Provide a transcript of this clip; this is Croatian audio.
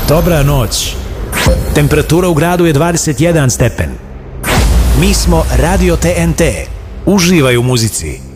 Dobra noć. Temperatura u gradu je 21 stepen. Mi smo Radio TNT. Uživaj u muzici.